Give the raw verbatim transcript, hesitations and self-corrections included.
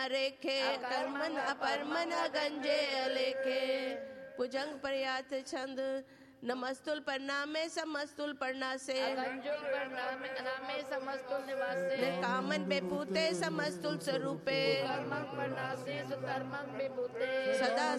रेखे कर्मन अपरमन गंजे अलेखे पुजंग प्रयात छंद नमस्तुल परनामे समस्तुल परनासे अगंजुल परनामे अनामे समस्तुल निवासे कामन बेपूते समस्तुल स्वरूपे कर्मं परनासे सुधर्मं विभूते सदा